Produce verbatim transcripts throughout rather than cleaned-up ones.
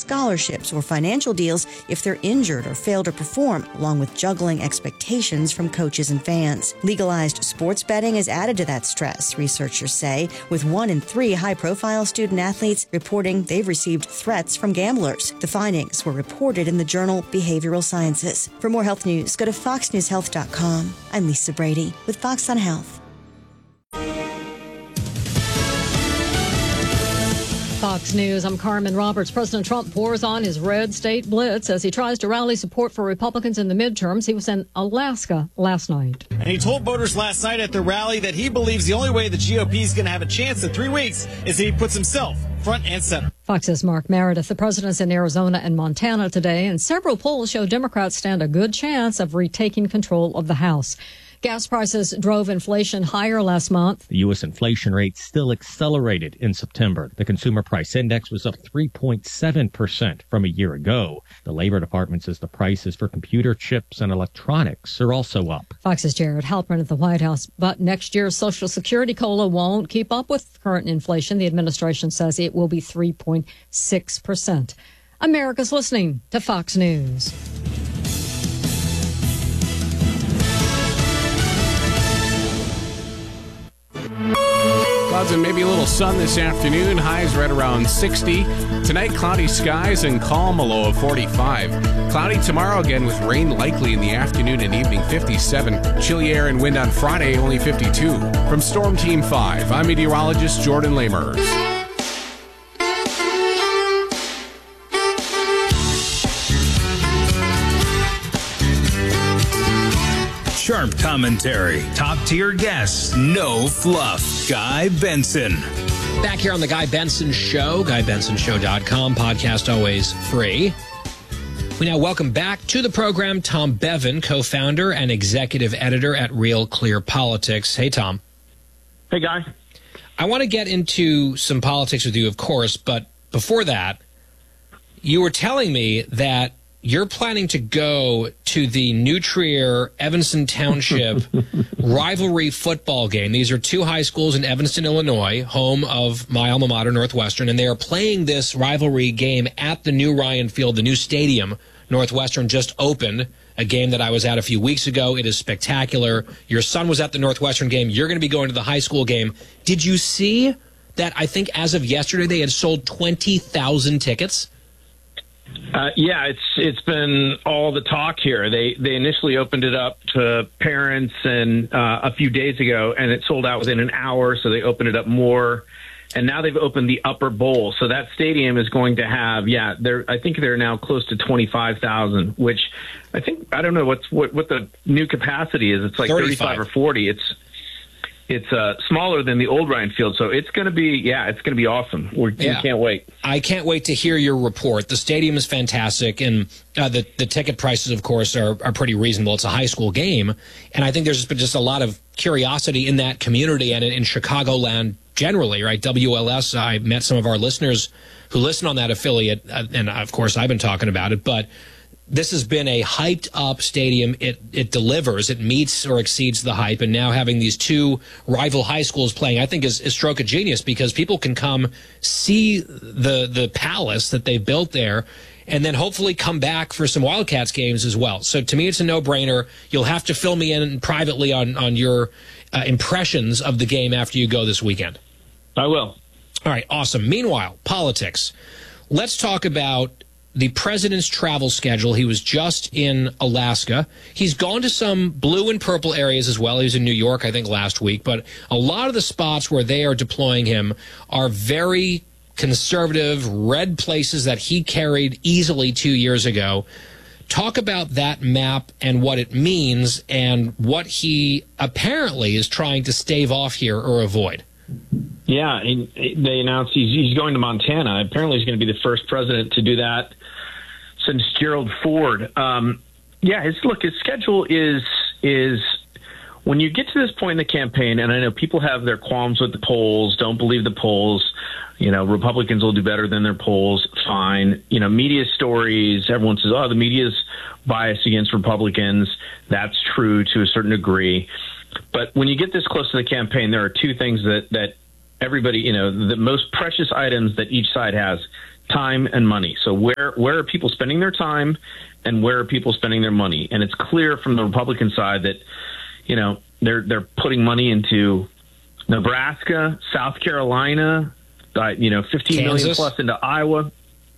scholarships, or financial deals if they're injured or fail to perform, along with juggling expectations from coaches and fans. Legalized sports betting is added to that stress, researchers say, with one in three high-profile student athletes reporting they've received threats from gamblers. The findings were reported in the journal Behavioral Sciences. For more health news, go to fox news health dot com. I'm Lisa Brady with Fox on Health. Fox News, I'm Carmen Roberts. President Trump pours on his red state blitz as he tries to rally support for Republicans in the midterms. He was in Alaska last night. And he told voters last night at the rally that he believes the only way the G O P is going to have a chance in three weeks is if he puts himself front and center. Fox's Mark Meredith. The president's in Arizona and Montana today, and several polls show Democrats stand a good chance of retaking control of the House. Gas prices drove inflation higher last month. The U S inflation rate still accelerated in September. The Consumer Price Index was up three point seven percent from a year ago. The Labor Department says the prices for computer chips and electronics are also up. Fox's Jared Halpern at the White House. But next year's Social Security COLA won't keep up with current inflation. The administration says it will be three point six percent. America's listening to Fox News. Clouds and maybe a little sun this afternoon. Highs right around sixty. Tonight, cloudy skies and calm, a low of forty-five. Cloudy tomorrow again with rain likely in the afternoon and evening, fifty-seven. Chilly air and wind on Friday, only fifty-two. From Storm Team five, I'm meteorologist Jordan Lamers. Sharp commentary, top-tier guests, no fluff. Guy Benson. Back here on the Guy Benson Show, guy benson show dot com, podcast always free. We now welcome back to the program Tom Bevan, co-founder and executive editor at Real Clear Politics. Hey, Tom. Hey, Guy. I want to get into some politics with you, of course, but before that, you were telling me that you're planning to go to the New Trier Evanston Township rivalry football game. These are two high schools in Evanston, Illinois, home of my alma mater, Northwestern, and they are playing this rivalry game at the new Ryan Field, the new stadium. Northwestern just opened, a game that I was at a few weeks ago. It is spectacular. Your son was at the Northwestern game. You're going to be going to the high school game. Did you see that I think as of yesterday they had sold twenty thousand tickets? Uh, yeah, it's it's been all the talk here. They they initially opened it up to parents and uh, a few days ago, and it sold out within an hour. So they opened it up more, and now they've opened the upper bowl. So that stadium is going to have yeah, they're I think they're now close to twenty five thousand, which I think I don't know what's what what the new capacity is. It's like thirty five or forty. It's It's uh, smaller than the old Ryan Field, so it's going to be, yeah, it's going to be awesome. We're, yeah. We can't wait. I can't wait to hear your report. The stadium is fantastic, and uh, the the ticket prices, of course, are, are pretty reasonable. It's a high school game, and I think there's been just a lot of curiosity in that community and in, in Chicagoland generally, right? W L S, I met some of our listeners who listen on that affiliate, uh, and of course I've been talking about it, but this has been a hyped-up stadium. It it delivers. It meets or exceeds the hype. And now having these two rival high schools playing, I think, is a stroke of genius because people can come see the the palace that they built there and then hopefully come back for some Wildcats games as well. So to me, it's a no-brainer. You'll have to fill me in privately on, on your uh, impressions of the game after you go this weekend. I will. All right, awesome. Meanwhile, politics. Let's talk about the president's travel schedule. He was just in Alaska. He's gone to some blue and purple areas as well. He was in New York, I think, last week. But a lot of the spots where they are deploying him are very conservative, red places that he carried easily two years ago. Talk about that map and what it means and what he apparently is trying to stave off here or avoid. Yeah, he, they announced he's, he's going to Montana. Apparently he's going to be the first president to do that since Gerald Ford. Um, yeah, his look, his schedule is is when you get to this point in the campaign, and I know people have their qualms with the polls, don't believe the polls. You know, Republicans will do better than their polls. Fine. You know, media stories, everyone says, oh, the media's biased against Republicans. That's true to a certain degree. But when you get this close to the campaign, there are two things that, that everybody, you know, the most precious items that each side has, time, and money. So where where are people spending their time, and where are people spending their money? And it's clear from the Republican side that, you know, they're they're putting money into Nebraska, South Carolina, uh, you know, fifteen Kansas. million plus into Iowa.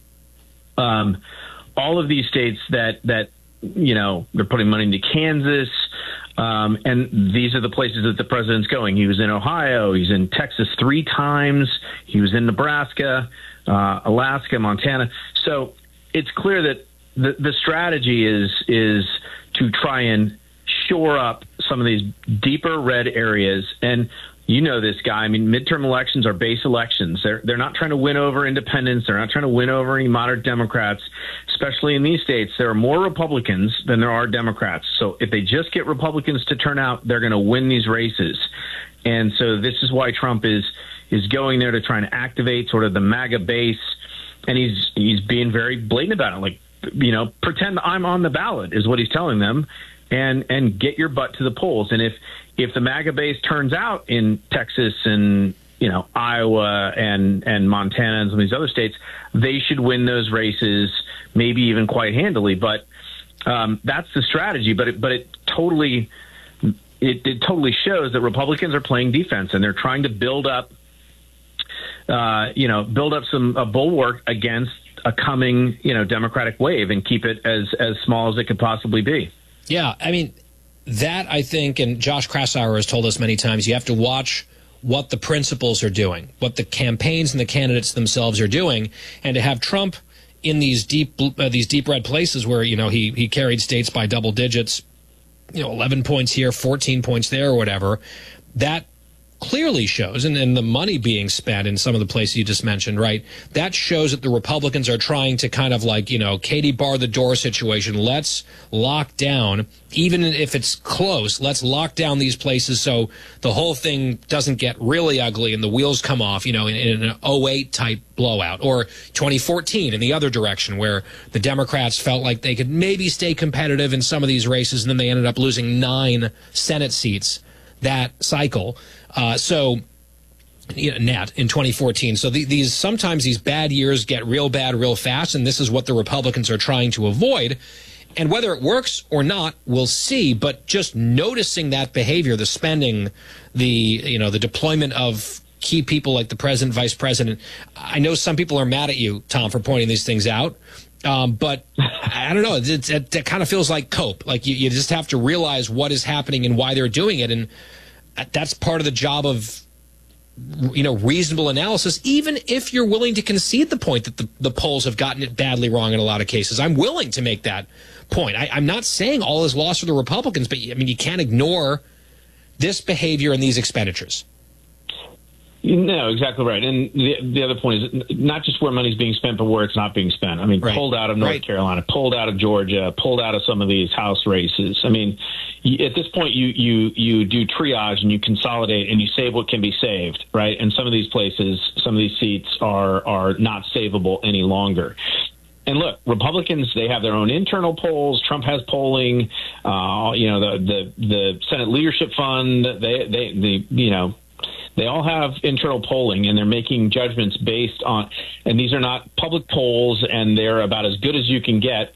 Um, all of these states that that you know they're putting money into Kansas. Um, and these are the places that the president's going. He was in Ohio. He's in Texas three times. He was in Nebraska, uh, Alaska, Montana. So it's clear that the, the strategy is is to try and shore up some of these deeper red areas. And you know this guy. I mean, midterm elections are base elections. They're they're not trying to win over independents. They're not trying to win over any moderate Democrats. Especially in these states, there are more Republicans than there are Democrats. So if they just get Republicans to turn out, they're going to win these races. And so this is why Trump is is going there to try and activate sort of the MAGA base. And he's he's being very blatant about it. Like, you know, pretend I'm on the ballot is what he's telling them, and and get your butt to the polls. And if if the MAGA base turns out in Texas and, you know, Iowa and, and Montana and some of these other states, they should win those races, maybe even quite handily. But um, that's the strategy. But it, but it totally it, it totally shows that Republicans are playing defense, and they're trying to build up, uh, you know, build up some a bulwark against a coming, you know, Democratic wave and keep it as as small as it could possibly be. Yeah, I mean, that I think, and Josh Kraushaar has told us many times, you have to watch what the principals are doing, what the campaigns and the candidates themselves are doing, and to have Trump in these deep uh, these deep red places where, you know, he he carried states by double digits, you know, eleven points here, fourteen points there, or whatever, that clearly shows, and, and the money being spent in some of the places you just mentioned, right, that shows that the Republicans are trying to kind of like, you know, Katie bar the door situation. Let's lock down, even if it's close, let's lock down these places so the whole thing doesn't get really ugly and the wheels come off, you know, in, in an oh eight type blowout, or twenty fourteen in the other direction where the Democrats felt like they could maybe stay competitive in some of these races, and then they ended up losing nine Senate seats that cycle. Uh, so, you know, net in twenty fourteen. So the, these sometimes these bad years get real bad real fast, and this is what the Republicans are trying to avoid. And whether it works or not, we'll see. But just noticing that behavior, the spending, the you know the deployment of key people like the president, vice president. I know some people are mad at you, Tom, for pointing these things out. Um, but I don't know. It, it, it kind of feels like cope. Like you, you just have to realize what is happening and why they're doing it. And that's part of the job of, you know, reasonable analysis, even if you're willing to concede the point that the, the polls have gotten it badly wrong in a lot of cases. I'm willing to make that point. I, I'm not saying all is lost for the Republicans, but I mean, you can't ignore this behavior and these expenditures. No, exactly right. And the the other point is not just where money's being spent, but where it's not being spent. I mean, right. pulled out of North right. Carolina, pulled out of Georgia, pulled out of some of these House races. I mean, at this point, you you you do triage and you consolidate and you save what can be saved, right? And some of these places, some of these seats are are not savable any longer. And look, Republicans, they have their own internal polls. Trump has polling. Uh, you know, the the the Senate Leadership Fund. They they they you know. They all have internal polling, and they're making judgments based on, and these are not public polls, and they're about as good as you can get.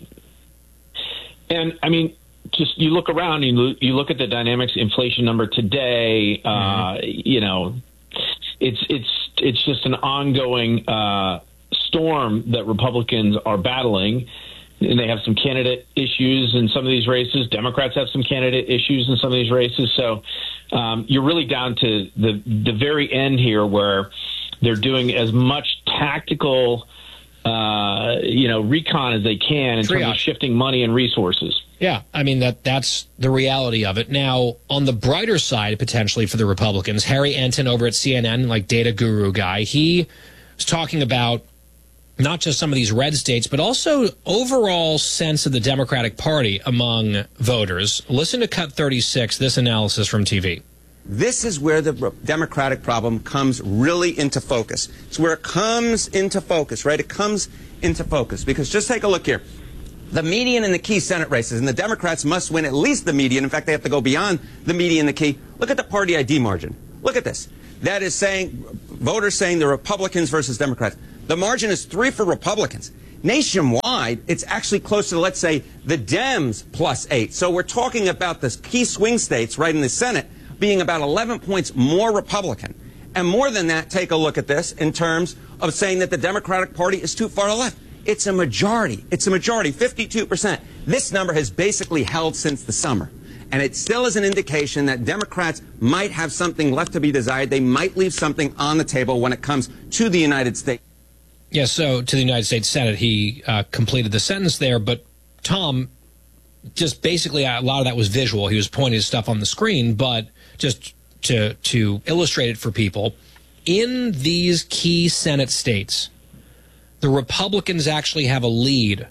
And I mean, just you look around, you you look at the dynamics inflation number today. Uh, mm-hmm. You know, it's it's it's just an ongoing uh, storm that Republicans are battling. And they have some candidate issues in some of these races. Democrats have some candidate issues in some of these races. So um, you're really down to the the very end here, where they're doing as much tactical, uh, you know, recon as they can in Triage. terms of shifting money and resources. Yeah, I mean, that that's the reality of it. Now, on the brighter side, potentially for the Republicans, Harry Enton over at C N N, like data guru guy, he was talking about not just some of these red states, but also overall sense of the Democratic Party among voters. Listen to Cut thirty-six, this analysis from T V. This is where the Democratic problem comes really into focus. It's where it comes into focus, right? It comes into focus. Because just take a look here. The median in the key Senate races, and the Democrats must win at least the median. In fact, they have to go beyond the median, the key. Look at the party I D margin. Look at this. That is saying, voters saying the Republicans versus Democrats. The margin is three for Republicans. Nationwide, it's actually closer to, let's say, the Dems plus eight. So we're talking about the key swing states right in the Senate being about eleven points more Republican. And more than that, take a look at this in terms of saying that the Democratic Party is too far left. It's a majority. It's a majority, fifty-two percent. This number has basically held since the summer. And it still is an indication that Democrats might have something left to be desired. They might leave something on the table when it comes to the United States. Yeah, so to the United States Senate, he uh, completed the sentence there. But, Tom, just basically a lot of that was visual. He was pointing to stuff on the screen. But just to, to illustrate it for people, in these key Senate states, the Republicans actually have a lead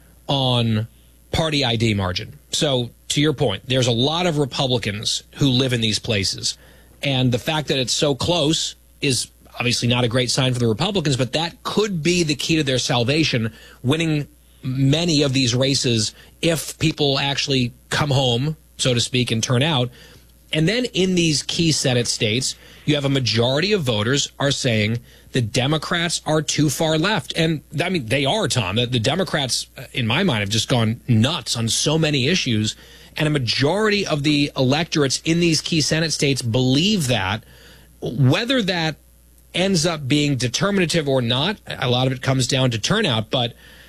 on party I D margin. So, to your point, there's a lot of Republicans who live in these places. And the fact that it's so close is obviously not a great sign for the Republicans, but that could be the key to their salvation, winning many of these races if people actually come home, so to speak, and turn out. And then in these key Senate states, you have a majority of voters are saying the Democrats are too far left. And, I mean, they are, Tom. The, the Democrats, in my mind, have just gone nuts on so many issues. And a majority of the electorates in these key Senate states believe that. Whether that ends up being determinative or not, a lot of it comes down to turnout. But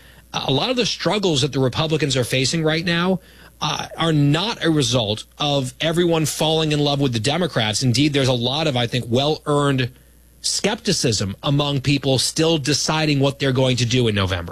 a lot of the struggles that the Republicans are facing right now uh, are not a result of everyone falling in love with the Democrats. Indeed, there's a lot of, I think, well-earned skepticism among people still deciding what they're going to do in November.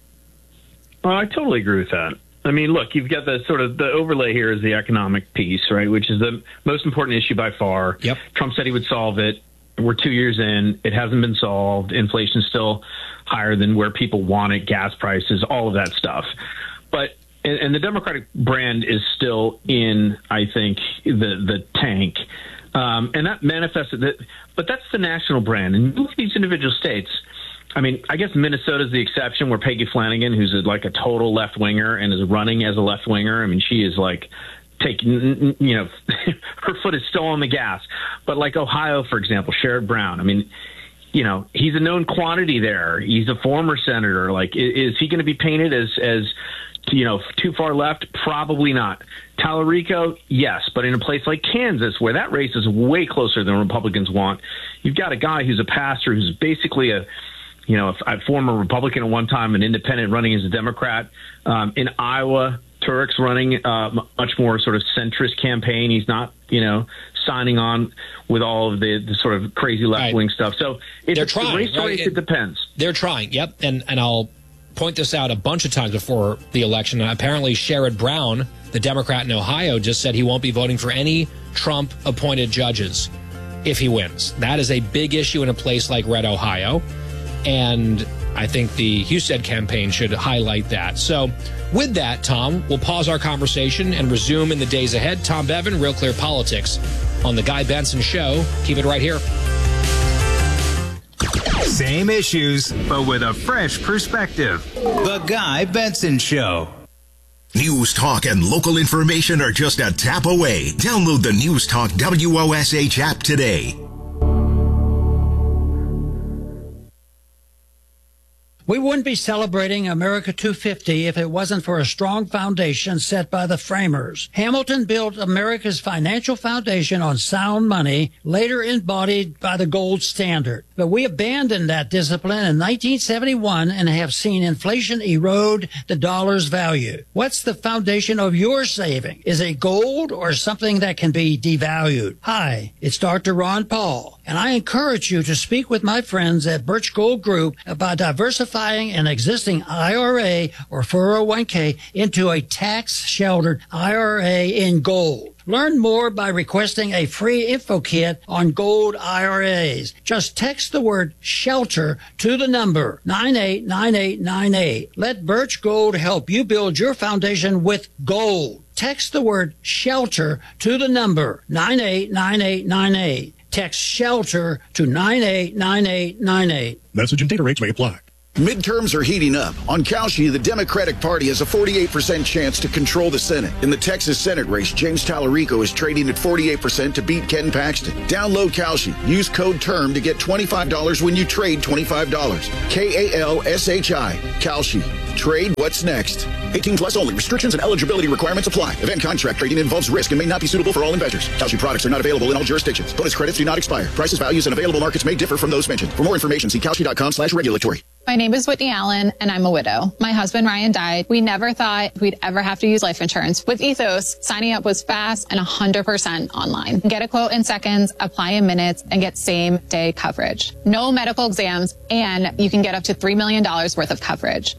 Well, I totally agree with that. I mean, look, you've got the sort of the overlay here is the economic piece, right, which is the most important issue by far. Yep. Trump said he would solve it. We're two years in. It hasn't been solved. Inflation's still higher than where people want it, gas prices, all of that stuff. But and, and the Democratic brand is still in, I think, the, the tank. Um, and that manifested that. But that's the national brand. And look at these individual states. I mean, I guess Minnesota's the exception where Peggy Flanagan, who's a, like a total left winger and is running as a left winger. I mean, she is like taking, you know, her foot is still on the gas. But like Ohio, for example, Sherrod Brown, I mean, you know, he's a known quantity there. He's a former senator. Like, is, is he going to be painted as, as, you know, too far left? Probably not. Tallarico, yes, but in a place like Kansas, where that race is way closer than Republicans want, you've got a guy who's a pastor who's basically a, you know, a, a former Republican at one time, an independent running as a Democrat. Um, in Iowa, Turk's running uh, much more sort of centrist campaign. He's not, you know, signing on with all of the, the sort of crazy left-wing right. stuff. So it's they're trying, the race to right? race, it, it depends. They're trying, yep. And, and I'll point this out a bunch of times before the election. Apparently, Sherrod Brown, the Democrat in Ohio, just said he won't be voting for any Trump-appointed judges if he wins. That is a big issue in a place like Red, Ohio. And I think the Husted campaign should highlight that. So with that, Tom, we'll pause our conversation and resume in the days ahead. Tom Bevan, Real Clear Politics on The Guy Benson Show. Keep it right here. Same issues, but with a fresh perspective. The Guy Benson Show. News Talk and local information are just a tap away. Download the News Talk W O S H app today. We wouldn't be celebrating America two fifty if it wasn't for a strong foundation set by the framers. Hamilton built America's financial foundation on sound money, later embodied by the gold standard. But we abandoned that discipline in nineteen seventy-one and have seen inflation erode the dollar's value. What's the foundation of your saving? Is it gold or something that can be devalued? Hi, it's Doctor Ron Paul, and I encourage you to speak with my friends at Birch Gold Group about diversifying an existing I R A or four oh one k into a tax-sheltered I R A in gold. Learn more by requesting a free info kit on gold I R As. Just text the word SHELTER to the number nine eight nine eight nine eight. Let Birch Gold help you build your foundation with gold. Text the word SHELTER to the number nine eight nine eight nine eight. Text SHELTER to nine eight nine eight nine eight. Message and data rates may apply. Midterms are heating up. On Kalshi, the Democratic Party has a forty-eight percent chance to control the Senate. In the Texas Senate race, James Tallarico is trading at forty-eight percent to beat Ken Paxton. Download Kalshi. Use code TERM to get twenty-five dollars when you trade twenty-five dollars. K A L S H I. Kalshi. Trade what's next. eighteen plus only. Restrictions and eligibility requirements apply. Event contract trading involves risk and may not be suitable for all investors. Kalshi products are not available in all jurisdictions. Bonus credits do not expire. Prices, values, and available markets may differ from those mentioned. For more information, see Kalshi.com slash regulatory. My name is Whitney Allen, and I'm a widow. My husband, Ryan, died. We never thought we'd ever have to use life insurance. With Ethos, signing up was fast and one hundred percent online. Get a quote in seconds, apply in minutes, and get same-day coverage. No medical exams, and you can get up to three million dollars worth of coverage.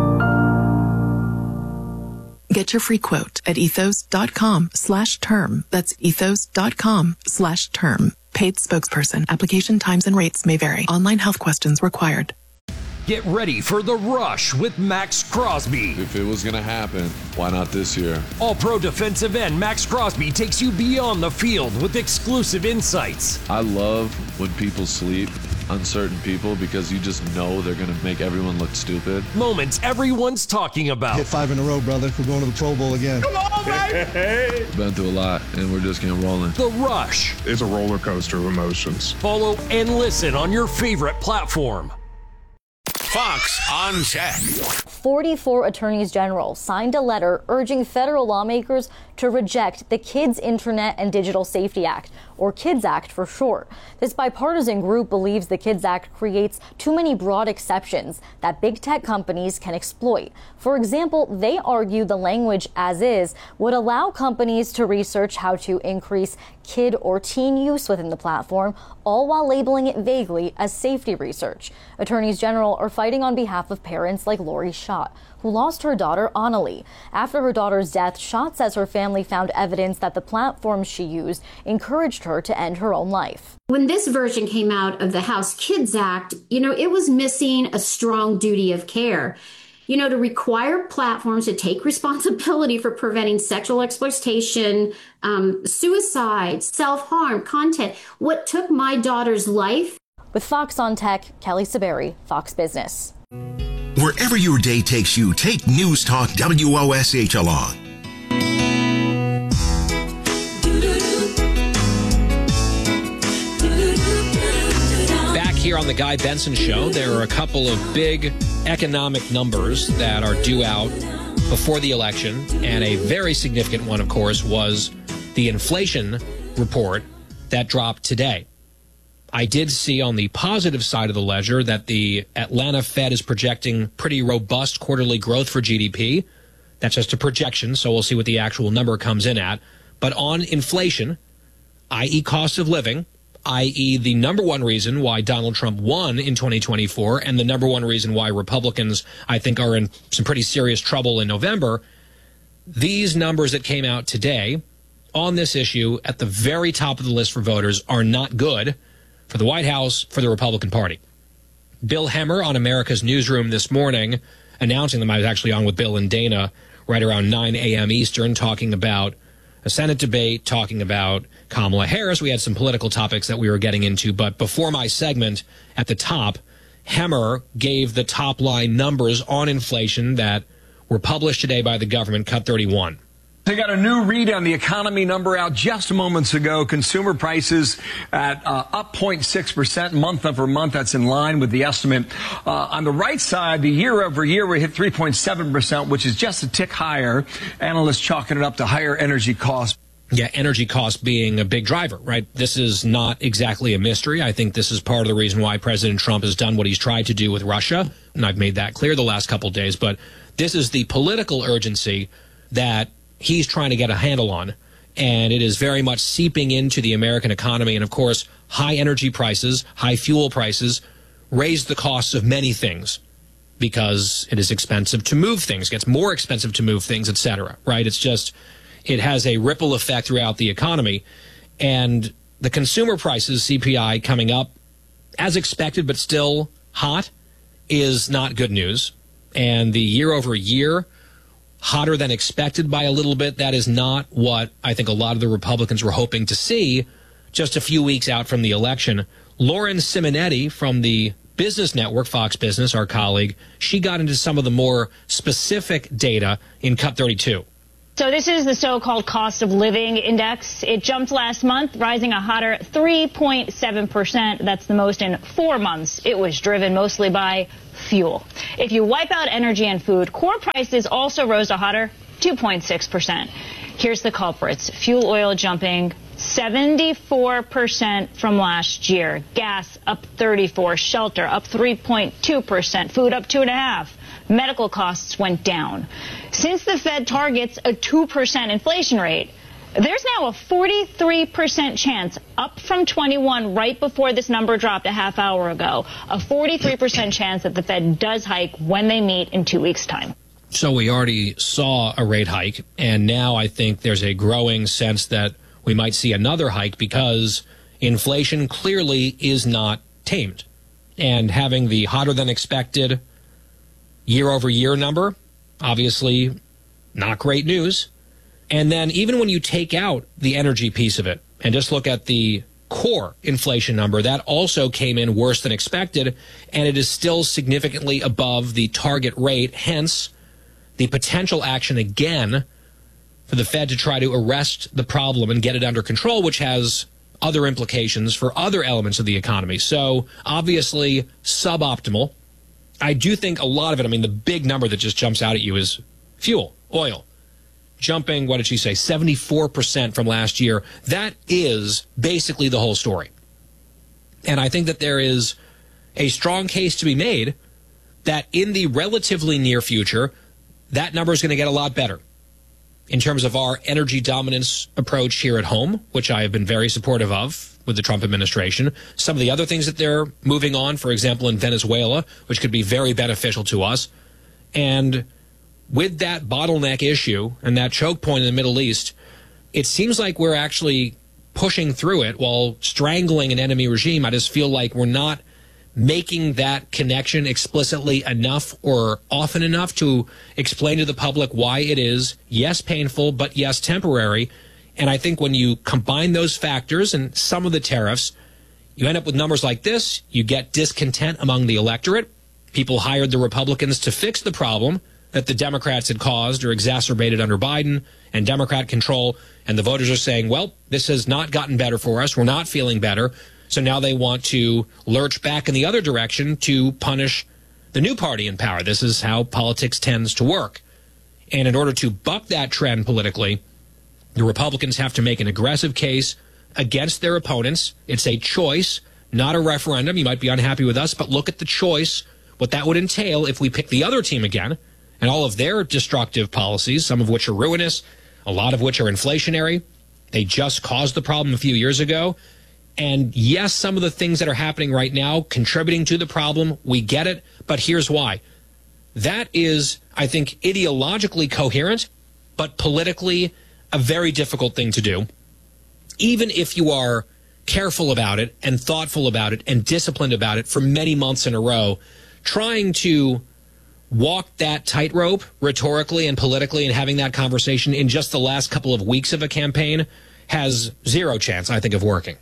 Get your free quote at ethos.com slash term. That's ethos.com slash term. Paid spokesperson. Application times and rates may vary. Online health questions required. Get ready for The Rush with Max Crosby. If it was going to happen, why not this year? All-pro defensive end Max Crosby takes you beyond the field with exclusive insights. I love when people sleep on certain people because you just know they're going to make everyone look stupid. Moments everyone's talking about. Hit five in a row, brother. We're going to the Pro Bowl again. Come on, baby! Been through a lot, and we're just getting rolling. The Rush. It's a roller coaster of emotions. Follow and listen on your favorite platform. Fox on Tech. forty-four attorneys general signed a letter urging federal lawmakers to reject the Kids Internet and Digital Safety Act, or KIDS Act for short. This bipartisan group believes the KIDS Act creates too many broad exceptions that big tech companies can exploit. For example, they argue the language as is would allow companies to research how to increase kid or teen use within the platform, all while labeling it vaguely as safety research. Attorneys general are fighting on behalf of parents like Lori Schott, who lost her daughter Annalie. After her daughter's death, Schott says her family found evidence that the platforms she used encouraged her to end her own life. When this version came out of the House KIDS Act, you know, it was missing a strong duty of care. You know, to require platforms to take responsibility for preventing sexual exploitation, um, suicide, self-harm, content. What took my daughter's life? With Fox on Tech, Kelly Saberi, Fox Business. Wherever your day takes you, take News Talk W O S H along. Back here on the Guy Benson Show, there are a couple of big economic numbers that are due out before the election, and a very significant one, of course, was the inflation report that dropped today. I did see on the positive side of the ledger that the Atlanta Fed is projecting pretty robust quarterly growth for G D P. That's just a projection, so we'll see what the actual number comes in at. But on inflation, that is cost of living, that is the number one reason why Donald Trump won in twenty twenty-four and the number one reason why Republicans, I think, are in some pretty serious trouble in November, these numbers that came out today on this issue at the very top of the list for voters are not good for the White House, for the Republican Party. Bill Hemmer on America's Newsroom this morning announcing them. I was actually on with Bill and Dana right around nine a.m. Eastern, talking about a Senate debate, talking about Kamala Harris. We had some political topics that we were getting into, but before my segment at the top, Hemmer gave the top line numbers on inflation that were published today by the government, Cut thirty-one. They got a new read on the economy number out just moments ago. Consumer prices at uh, up zero point six percent month over month. That's in line with the estimate. Uh, on the right side, the year over year, we hit three point seven percent, which is just a tick higher. Analysts chalking it up to higher energy costs. Yeah, energy costs being a big driver, right? This is not exactly a mystery. I think this is part of the reason why President Trump has done what he's tried to do with Russia. And I've made that clear the last couple of days. But this is the political urgency that he's trying to get a handle on, and it is very much seeping into the American economy. And of course, high energy prices, high fuel prices raise the costs of many things because it is expensive to move things, gets more expensive to move things, et cetera, right? It's just, it has a ripple effect throughout the economy. And the consumer prices, C P I, coming up as expected, but still hot, is not good news. And the year over year, hotter than expected by a little bit, that is not what I think a lot of the Republicans were hoping to see just a few weeks out from the election. Lauren Simonetti from the Business Network, Fox Business, our colleague, she got into some of the more specific data in Cut thirty-two. So this is the so-called cost of living index. It jumped last month, rising a hotter three point seven percent. That's the most in four months. It was driven mostly by fuel. If you wipe out energy and food, core prices also rose a hotter two point six percent. Here's the culprits. Fuel oil jumping seventy-four percent from last year. Gas up thirty-four. Shelter up three point two percent. Food up two point five percent. Medical costs went down. Since the Fed targets a two percent inflation rate, there's now a forty-three percent chance, up from twenty-one right before this number dropped a half hour ago, a forty-three percent chance that the Fed does hike when they meet in two weeks' time. So we already saw a rate hike, and now I think there's a growing sense that we might see another hike because inflation clearly is not tamed. And having the hotter than expected year-over-year number, obviously not great news. And then even when you take out the energy piece of it and just look at the core inflation number, that also came in worse than expected, and it is still significantly above the target rate, hence the potential action again for the Fed to try to arrest the problem and get it under control, which has other implications for other elements of the economy. So obviously suboptimal. I do think a lot of it, I mean, the big number that just jumps out at you is fuel, oil, jumping, what did she say, seventy-four percent from last year. That is basically the whole story. And I think that there is a strong case to be made that in the relatively near future, that number is going to get a lot better in terms of our energy dominance approach here at home, which I have been very supportive of with the Trump administration. Some of the other things that they're moving on, for example, in Venezuela, which could be very beneficial to us. And with that bottleneck issue and that choke point in the Middle East, it seems like we're actually pushing through it while strangling an enemy regime. I just feel like we're not making that connection explicitly enough or often enough to explain to the public why it is, yes, painful, but yes, temporary. And I think when you combine those factors and some of the tariffs, you end up with numbers like this. You get discontent among the electorate. People hired the Republicans to fix the problem that the Democrats had caused or exacerbated under Biden and Democrat control. And the voters are saying, well, this has not gotten better for us. We're not feeling better. So now they want to lurch back in the other direction to punish the new party in power. This is how politics tends to work. And in order to buck that trend politically, the Republicans have to make an aggressive case against their opponents. It's a choice, not a referendum. You might be unhappy with us, but look at the choice, what that would entail if we pick the other team again and all of their destructive policies, some of which are ruinous, a lot of which are inflationary. They just caused the problem a few years ago. And yes, some of the things that are happening right now contributing to the problem, we get it, but here's why. That is, I think, ideologically coherent, but politically a very difficult thing to do. Even if you are careful about it and thoughtful about it and disciplined about it for many months in a row, trying to walk that tightrope rhetorically and politically and having that conversation in just the last couple of weeks of a campaign has zero chance, I think, of working.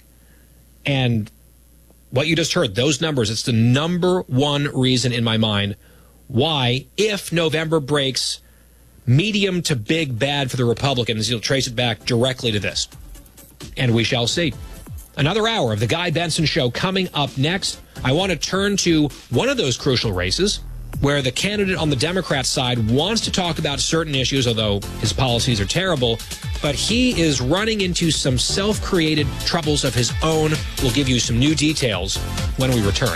And what you just heard, those numbers, it's the number one reason in my mind why, if November breaks medium to big bad for the Republicans, you'll trace it back directly to this. And we shall see. Another hour of the Guy Benson Show coming up next. I want to turn to one of those crucial races where the candidate on the Democrat side wants to talk about certain issues, although his policies are terrible, but he is running into some self-created troubles of his own. We'll give you some new details when we return.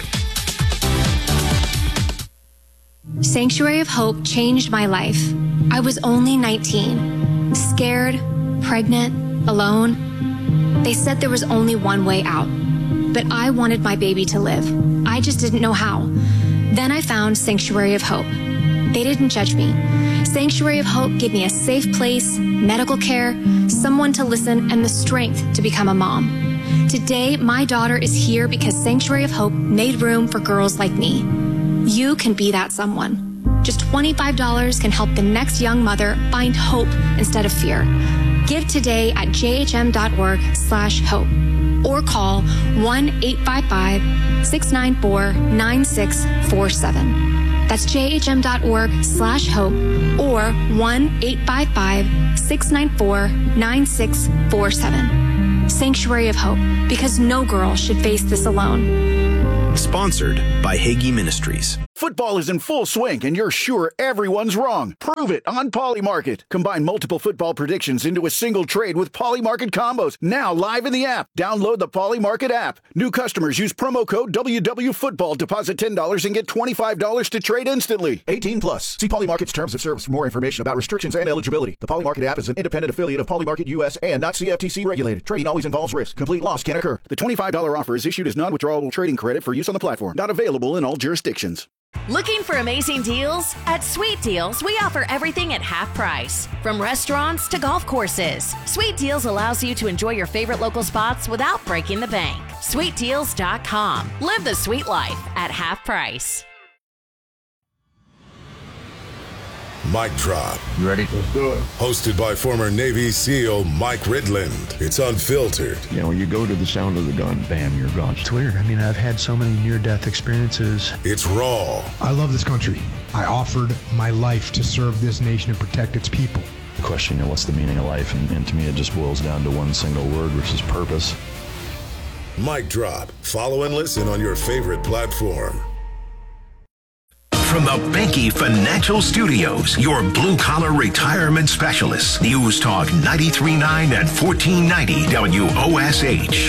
Sanctuary of Hope changed my life. I was only nineteen, scared, pregnant, alone. They said there was only one way out, but I wanted my baby to live. I just didn't know how. Then I found Sanctuary of Hope. They didn't judge me. Sanctuary of Hope gave me a safe place, medical care, someone to listen, and the strength to become a mom. Today, my daughter is here because Sanctuary of Hope made room for girls like me. You can be that someone. Just twenty-five dollars can help the next young mother find hope instead of fear. Give today at jhm.org slash hope. or call one eight five five, six nine four, nine six four seven. That's jhm.org slash hope or one eight five five, six nine four, nine six four seven. Sanctuary of Hope, because no girl should face this alone. Sponsored by Hagee Ministries. Football is in full swing, and you're sure everyone's wrong. Prove it on Polymarket. Combine multiple football predictions into a single trade with Polymarket combos. Now live in the app. Download the Polymarket app. New customers use promo code W W Football. Deposit ten dollars and get twenty-five dollars to trade instantly. eighteen plus. See Polymarket's terms of service for more information about restrictions and eligibility. The Polymarket app is an independent affiliate of Polymarket U S and not C F T C regulated. Trading always involves risk. Complete loss can occur. The twenty-five dollars offer is issued as non-withdrawable trading credit for use on the platform. Not available in all jurisdictions. Looking for amazing deals? At Sweet Deals, we offer everything at half price. From restaurants to golf courses, Sweet Deals allows you to enjoy your favorite local spots without breaking the bank. sweet deals dot com. Live the sweet life at half price. Mic Drop. You ready? Let's do it. Hosted by former Navy SEAL Mike Ridland. It's unfiltered. You know, when you go to the sound of the gun, bam, you're gone. It's weird. I mean, I've had so many near-death experiences. It's raw. I love this country. I offered my life to serve this nation and protect its people. The question, you know, what's the meaning of life? And, and to me, it just boils down to one single word, which is purpose. Mic Drop. Follow and listen on your favorite platform. From the Benke Financial Studios, your blue-collar retirement specialists. News Talk ninety-three point nine and fourteen ninety W O S H.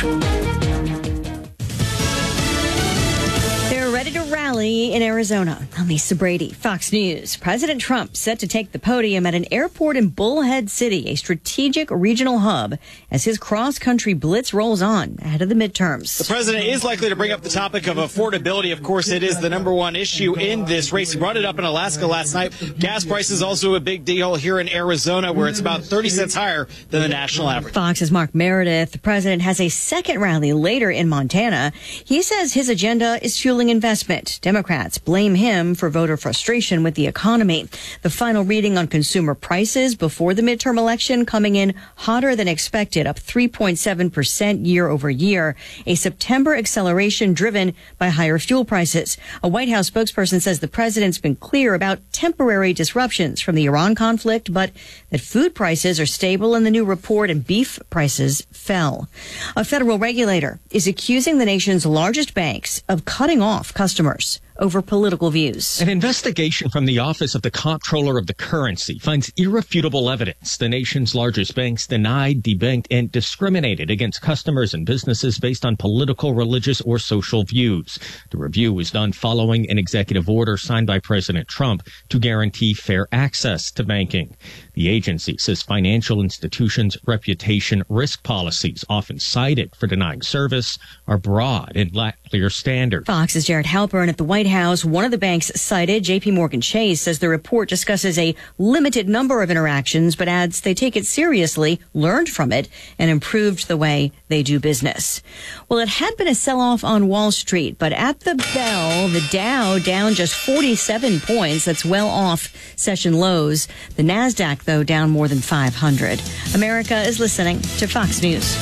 They're ready to rally in Arizona. I'm Lisa Brady, Fox News. President Trump set to take the podium at an airport in Bullhead City, a strategic regional hub, as his cross-country blitz rolls on ahead of the midterms. The president is likely to bring up the topic of affordability. Of course, it is the number one issue in this race. He brought it up in Alaska last night. Gas prices also a big deal here in Arizona, where it's about thirty cents higher than the national average. Fox's Mark Meredith. The president has a second rally later in Montana. He says his agenda is fueling investment. Democrats blame him for voter frustration with the economy. The final reading on consumer prices before the midterm election coming in hotter than expected, up three point seven percent year over year. A September acceleration driven by higher fuel prices. A White House spokesperson says the president's been clear about temporary disruptions from the Iran conflict, but that food prices are stable in the new report and beef prices fell. A federal regulator is accusing the nation's largest banks of cutting off customers over political views. An investigation from the Office of the Comptroller of the Currency finds irrefutable evidence the nation's largest banks denied, debanked, and discriminated against customers and businesses based on political, religious, or social views. The review was done following an executive order signed by President Trump to guarantee fair access to banking. The agency says financial institutions' reputation risk policies, often cited for denying service, are broad and lack clear standards. Fox's Jared Halpern at the White House. One of the banks cited, J P Morgan Chase, says the report discusses a limited number of interactions, but adds they take it seriously, learned from it, and improved the way they do business. Well, it had been a sell-off on Wall Street, but at the bell, the Dow down just forty-seven points. That's well off session lows. The NASDAQ, though, down more than five hundred. America is listening to Fox News.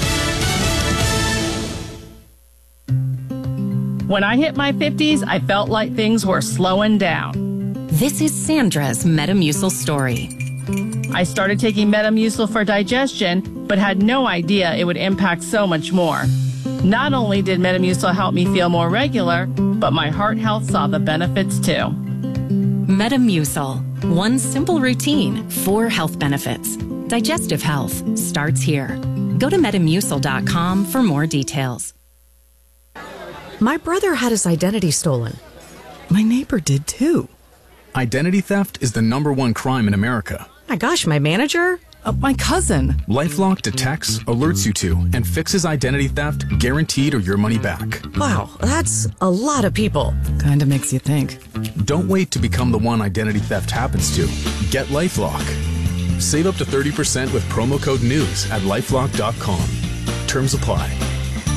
When I hit my fifties, I felt like things were slowing down. This is Sandra's Metamucil story. I started taking Metamucil for digestion, but had no idea it would impact so much more. Not only did Metamucil help me feel more regular, but my heart health saw the benefits too. Metamucil. One simple routine, four health benefits. Digestive health starts here. Go to metamucil dot com for more details. My brother had his identity stolen. My neighbor did too. Identity theft is the number one crime in America. My gosh, my manager? Uh, my cousin. LifeLock detects, alerts you to, and fixes identity theft guaranteed or your money back. Wow, that's a lot of people. Kinda makes you think. Don't wait to become the one identity theft happens to. Get LifeLock. Save up to thirty percent with promo code NEWS at lifelock dot com. Terms apply.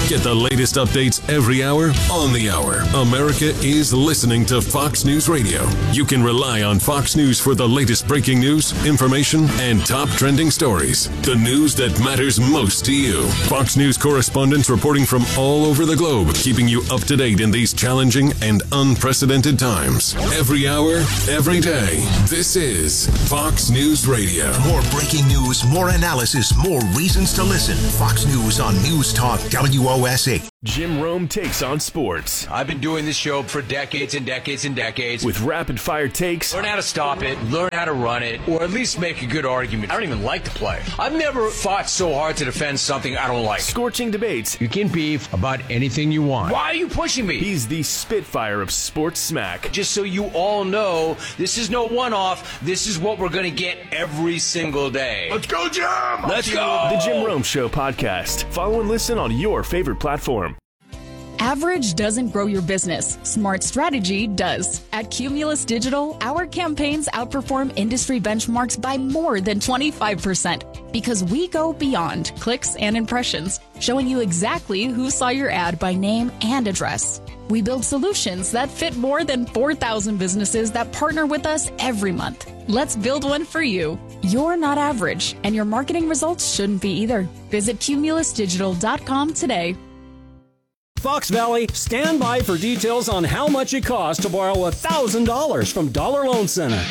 Get the latest updates every hour on the hour. America is listening to Fox News Radio. You can rely on Fox News for the latest breaking news, information, and top trending stories. The news that matters most to you. Fox News correspondents reporting from all over the globe, keeping you up to date in these challenging and unprecedented times. Every hour, every day. This is Fox News Radio. More breaking news, more analysis, more reasons to listen. Fox News on News Talk W O S H. Jim Rome takes on sports. I've been doing this show for decades and decades and decades. With rapid fire takes. Learn how to stop it, learn how to run it, or at least make a good argument. I don't even like to play. I've never fought so hard to defend something I don't like. Scorching debates. You can beef about anything you want. Why are you pushing me? He's the Spitfire of sports smack. Just so you all know, this is no one-off. This is what we're going to get every single day. Let's go, Jim! Let's go! The Jim Rome Show podcast. Follow and listen on your favorite platform. Average doesn't grow your business. Smart strategy does. At Cumulus Digital, our campaigns outperform industry benchmarks by more than twenty-five percent because we go beyond clicks and impressions, showing you exactly who saw your ad by name and address. We build solutions that fit more than four thousand businesses that partner with us every month. Let's build one for you. You're not average, and your marketing results shouldn't be either. Visit cumulus digital dot com today. Fox Valley, stand by for details on how much it costs to borrow one thousand dollars from Dollar Loan Center.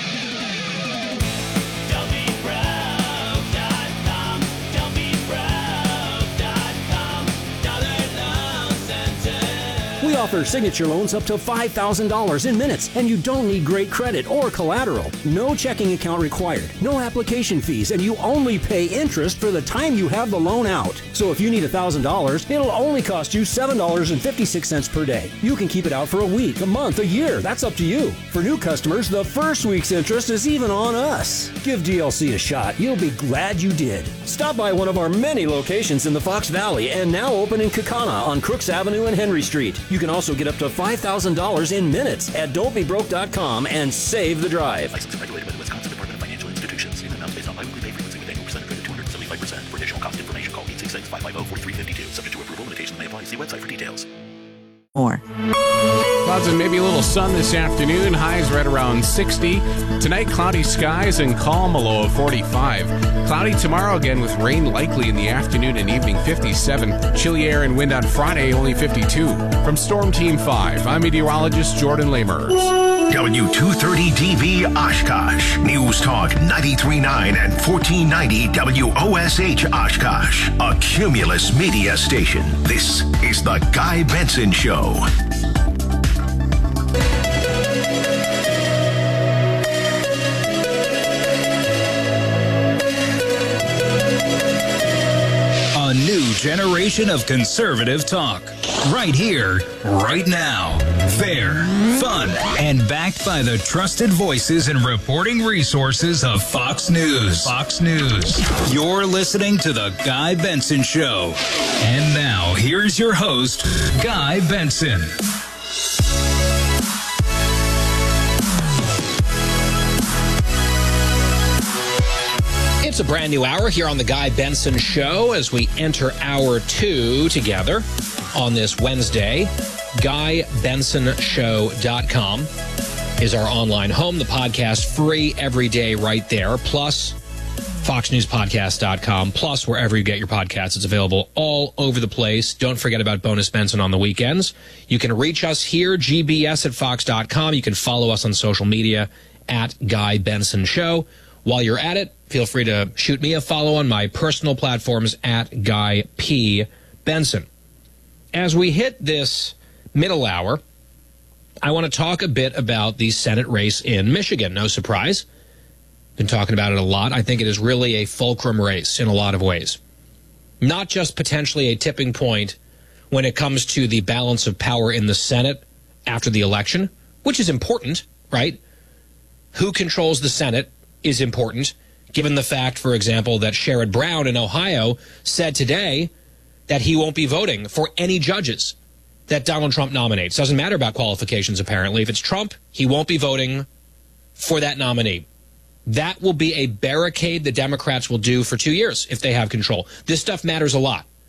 We offer signature loans up to five thousand dollars in minutes, and you don't need great credit or collateral. No checking account required, no application fees, and you only pay interest for the time you have the loan out. So if you need one thousand dollars, it'll only cost you seven dollars and fifty-six cents per day. You can keep it out for a week, a month, a year. That's up to you. For new customers, the first week's interest is even on us. Give D L C a shot. You'll be glad you did. Stop by one of our many locations in the Fox Valley and now open in Kaukauna on Crooks Avenue and Henry Street. You can also get up to five thousand dollars in minutes at don't be broke dot com and save the drive. License and regulated by the Wisconsin Department of Financial Institutions. Payment amounts based on bi-weekly pay frequency with annual percentage rate of two hundred seventy-five percent. For additional cost information, call eight six six, five five zero, four three five two. Subject to approval, limitations may apply. See website for details. More. Clouds and maybe a little sun this afternoon. Highs right around sixty. Tonight, cloudy skies and calm, a low of forty-five. Cloudy tomorrow again with rain likely in the afternoon and evening, fifty-seven. Chilly air and wind on Friday, only fifty-two. From Storm Team five, I'm meteorologist Jordan Lamers. W two thirty D V Oshkosh. News Talk ninety-three point nine and fourteen ninety W O S H Oshkosh. A Cumulus media station. This is the Guy Benson Show. A new generation of conservative talk. Right here, right now. Fair, fun, and backed by the trusted voices and reporting resources of Fox News. Fox News. You're listening to The Guy Benson Show. And now, here's your host, Guy Benson. It's a brand new hour here on The Guy Benson Show as we enter hour two together on this Wednesday. guy benson show dot com is our online home. The podcast free every day right there. Plus, fox news podcast dot com. Plus, wherever you get your podcasts, it's available all over the place. Don't forget about Bonus Benson on the weekends. You can reach us here, G B S at fox dot com. You can follow us on social media at Guy Benson Show. While you're at it, feel free to shoot me a follow on my personal platforms at Guy P. Benson. As we hit this middle hour, I want to talk a bit about the Senate race in Michigan. No surprise. Been talking about it a lot. I think it is really a fulcrum race in a lot of ways. Not just potentially a tipping point when it comes to the balance of power in the Senate after the election, which is important, right? Who controls the Senate is important, given the fact, for example, that Sherrod Brown in Ohio said today that he won't be voting for any judges that Donald Trump nominates. Doesn't matter about qualifications, apparently. If it's Trump, he won't be voting for that nominee. That will be a barricade the Democrats will do for two years if they have control. This stuff matters a lot.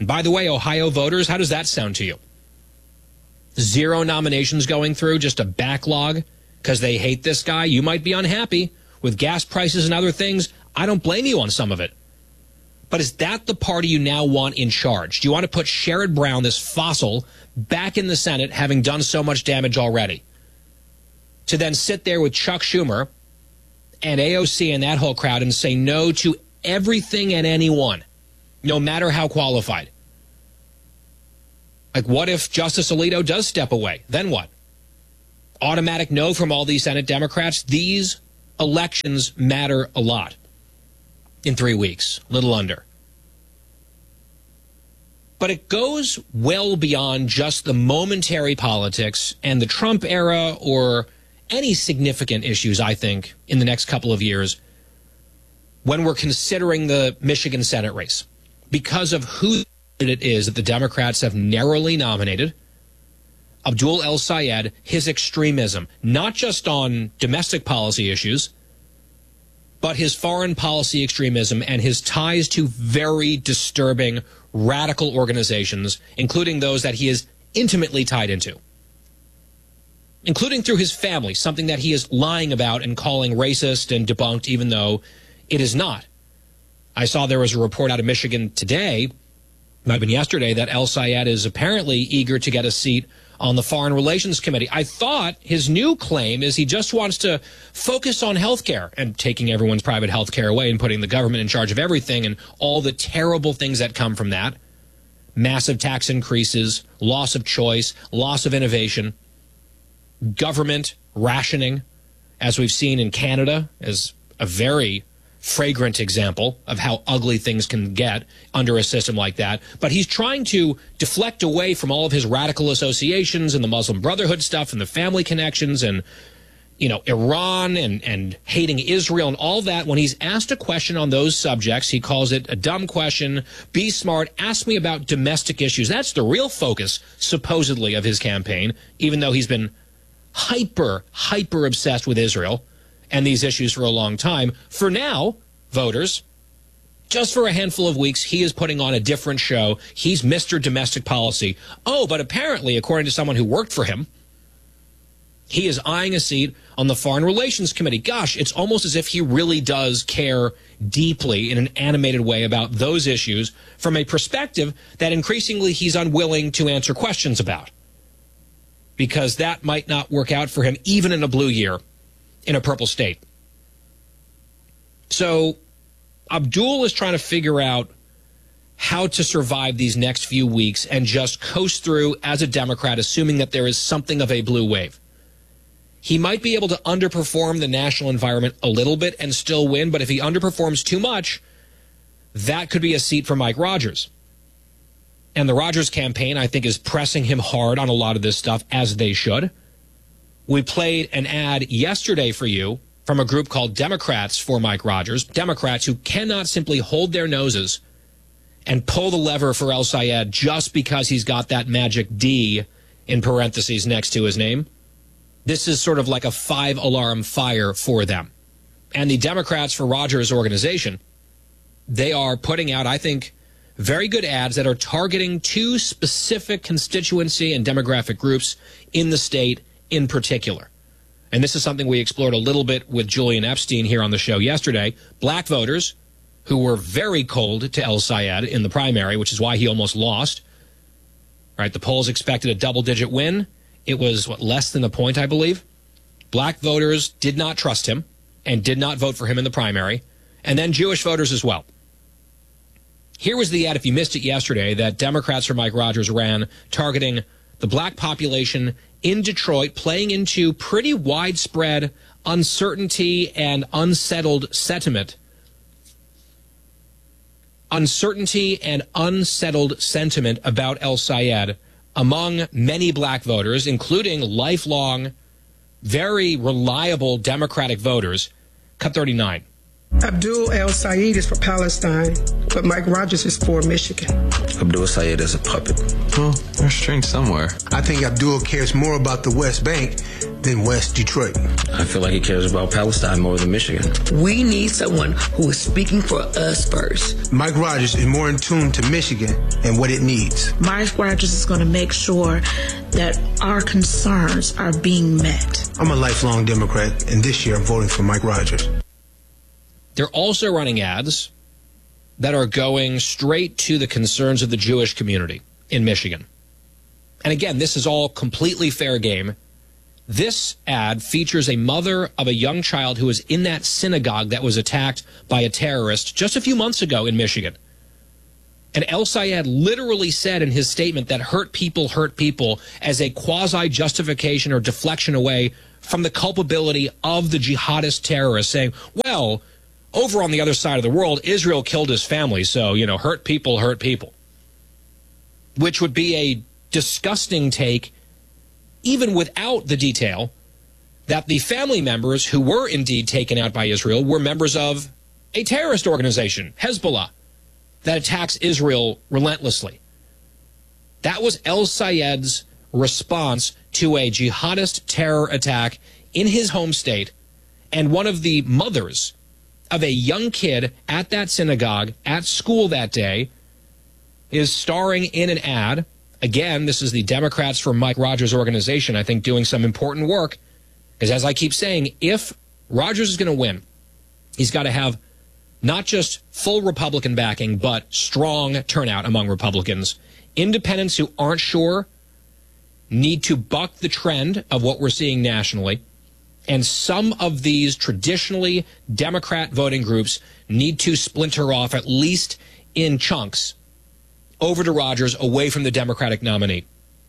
And by the way, Ohio voters, how does that sound to you? Zero nominations going through, just a backlog because they hate this guy. You might be unhappy with gas prices and other things. I don't blame you on some of it. But is that the party you now want in charge? Do you want to put Sherrod Brown, this fossil, back in the Senate, having done so much damage already? To then sit there with Chuck Schumer and A O C and that whole crowd and say no to everything and anyone, no matter how qualified. Like, what if Justice Alito does step away? Then what? Automatic no from all these Senate Democrats? These elections matter a lot. In three weeks, little under. But it goes well beyond just the momentary politics and the Trump era or any significant issues, I think, in the next couple of years when we're considering the Michigan Senate race. Because of who it is that the Democrats have narrowly nominated, Abdul El-Sayed, his extremism, not just on domestic policy issues, but his foreign policy extremism and his ties to very disturbing radical organizations, including those that he is intimately tied into, including through his family, something that he is lying about and calling racist and debunked, even though it is not. I saw there was a report out of Michigan today, might have been yesterday, that El-Sayed is apparently eager to get a seat on the Foreign Relations Committee. I thought his new claim is he just wants to focus on health care and taking everyone's private health care away and putting the government in charge of everything and all the terrible things that come from that. Massive tax increases, loss of choice, loss of innovation, government rationing, as we've seen in Canada, as a very fragrant example of how ugly things can get under a system like that. But he's trying to deflect away from all of his radical associations and the Muslim Brotherhood stuff and the family connections and, you know, Iran and, and hating Israel and all that. When he's asked a question on those subjects, he calls it a dumb question. Be smart. Ask me about domestic issues. That's the real focus, supposedly, of his campaign, even though he's been hyper, hyper obsessed with Israel and these issues for a long time. For now, voters, just for a handful of weeks, he is putting on a different show. He's Mister Domestic Policy. Oh, but apparently, according to someone who worked for him, he is eyeing a seat on the Foreign Relations Committee. Gosh, it's almost as if he really does care deeply in an animated way about those issues from a perspective that increasingly he's unwilling to answer questions about, because that might not work out for him even in a blue year in a purple state. So Abdul is trying to figure out how to survive these next few weeks and just coast through as a Democrat, assuming that there is something of a blue wave. He might be able to underperform the national environment a little bit and still win, but if he underperforms too much, that could be a seat for Mike Rogers. And the Rogers campaign, I think, is pressing him hard on a lot of this stuff, as they should. We played an ad yesterday for you from a group called Democrats for Mike Rogers, Democrats who cannot simply hold their noses and pull the lever for El-Sayed just because he's got that magic D in parentheses next to his name. This is sort of like a five-alarm fire for them. And the Democrats for Rogers organization, they are putting out, I think, very good ads that are targeting two specific constituency and demographic groups in the state in particular. And this is something we explored a little bit with Julian Epstein here on the show yesterday. Black voters who were very cold to El-Sayed in the primary, which is why he almost lost. All right, the polls expected a double-digit win. It was, what, less than a point, I believe. Black voters did not trust him and did not vote for him in the primary. And then Jewish voters as well. Here was the ad, if you missed it yesterday, that Democrats for Mike Rogers ran targeting the black population in Detroit, playing into pretty widespread uncertainty and unsettled sentiment. Uncertainty and unsettled sentiment about El-Sayed among many black voters, including lifelong, very reliable Democratic voters. Cut thirty-nine. Abdul El-Sayed is for Palestine, but Mike Rogers is for Michigan. Abdul El-Sayed is a puppet. Well, there's strength somewhere. I think Abdul cares more about the West Bank than West Detroit. I feel like he cares about Palestine more than Michigan. We need someone who is speaking for us first. Mike Rogers is more in tune to Michigan and what it needs. Mike Rogers is going to make sure that our concerns are being met. I'm a lifelong Democrat, and this year I'm voting for Mike Rogers. They're also running ads that are going straight to the concerns of the Jewish community in Michigan. And again, this is all completely fair game. This ad features a mother of a young child who was in that synagogue that was attacked by a terrorist just a few months ago in Michigan. And El Sayed literally said in his statement that hurt people hurt people as a quasi-justification or deflection away from the culpability of the jihadist terrorists, saying, well, over on the other side of the world, Israel killed his family, so, you know, hurt people hurt people. Which would be a disgusting take, even without the detail that the family members who were indeed taken out by Israel were members of a terrorist organization, Hezbollah, that attacks Israel relentlessly. That was El Sayed's response to a jihadist terror attack in his home state, and one of the mothers of a young kid at that synagogue at school that day is starring in an ad. Again, this is the Democrats for Mike Rogers organization, I think, doing some important work. Because as I keep saying, if Rogers is going to win, he's got to have not just full Republican backing, but strong turnout among Republicans. Independents who aren't sure need to buck the trend of what we're seeing nationally. And some of these traditionally Democrat voting groups need to splinter off, at least in chunks, over to Rogers, away from the Democratic nominee.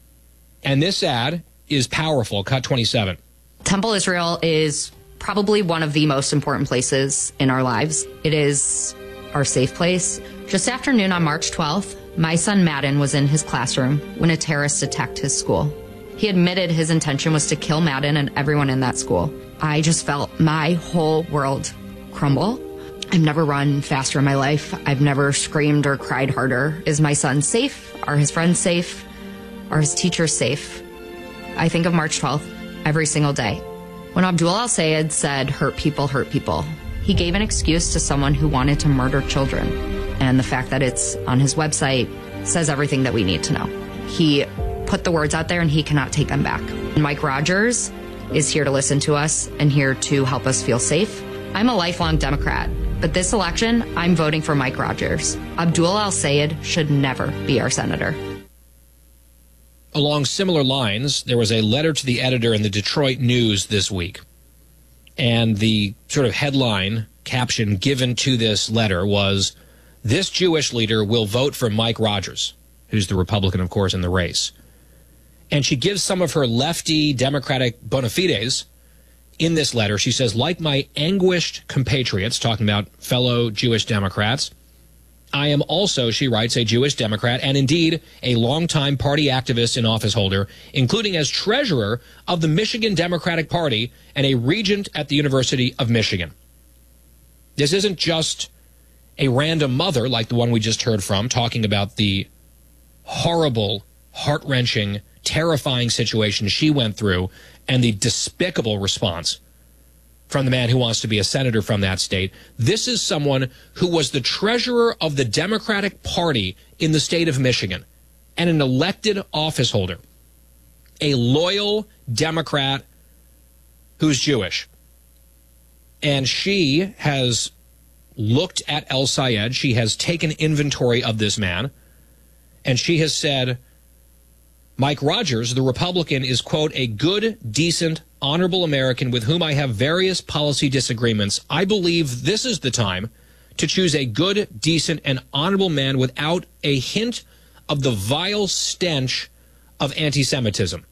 And this ad is powerful. Cut twenty-seven. Temple Israel is probably one of the most important places in our lives. It is our safe place. Just after noon on March twelfth, my son Madden was in his classroom when a terrorist attacked his school. He admitted his intention was to kill Madden and everyone in that school. I just felt my whole world crumble. I've never run faster in my life. I've never screamed or cried harder. Is my son safe? Are his friends safe? Are his teachers safe? I think of March twelfth every single day. When Abdul al-Sayed said, hurt people, hurt people, he gave an excuse to someone who wanted to murder children. And the fact that it's on his website says everything that we need to know. He put the words out there and he cannot take them back. Mike Rogers is here to listen to us and here to help us feel safe. I'm a lifelong Democrat, but this election, I'm voting for Mike Rogers. Abdul al-Sayed should never be our senator. Along similar lines, there was a letter to the editor in the Detroit News this week. And the sort of headline caption given to this letter was, "This Jewish leader will vote for Mike Rogers," who's the Republican, of course, in the race. And she gives some of her lefty Democratic bona fides in this letter. She says, like my anguished compatriots, talking about fellow Jewish Democrats, I am also, she writes, a Jewish Democrat and indeed a longtime party activist and office holder, including as treasurer of the Michigan Democratic Party and a regent at the University of Michigan. This isn't just a random mother like the one we just heard from talking about the horrible, heart-wrenching, terrifying situation she went through and the despicable response from the man who wants to be a senator from that state. This is someone who was the treasurer of the Democratic Party in the state of Michigan and an elected office holder, a loyal Democrat who's Jewish. And she has looked at El Sayed. She has taken inventory of this man, and she has said, Mike Rogers, the Republican, is, quote, a good, decent, honorable American with whom I have various policy disagreements. I believe this is the time to choose a good, decent, and honorable man without a hint of the vile stench of anti-Semitism,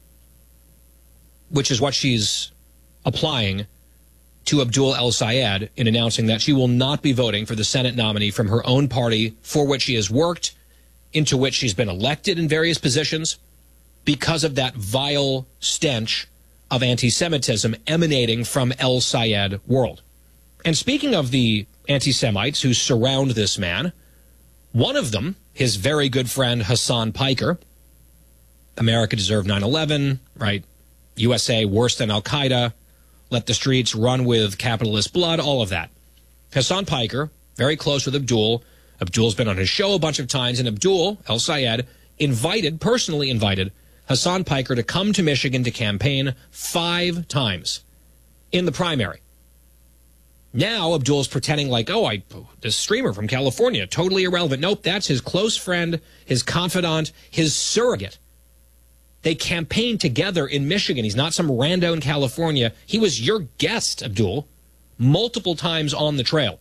which is what she's applying to Abdul al-Sayed in announcing that she will not be voting for the Senate nominee from her own party for which she has worked, into which she's been elected in various positions, because of that vile stench of anti-Semitism emanating from El Sayed world. And speaking of the anti-Semites who surround this man, one of them, his very good friend Hassan Piker, America deserved nine eleven, right? U S A worse than Al-Qaeda, let the streets run with capitalist blood, all of that. Hassan Piker, very close with Abdul. Abdul's been on his show a bunch of times, and Abdul El-Sayed invited, personally invited, Hassan Piker to come to Michigan to campaign five times in the primary. Now Abdul's pretending like, oh, I this streamer from California, totally irrelevant. Nope, that's his close friend, his confidant, his surrogate. They campaigned together in Michigan. He's not some rando in California. He was your guest, Abdul, multiple times on the trail.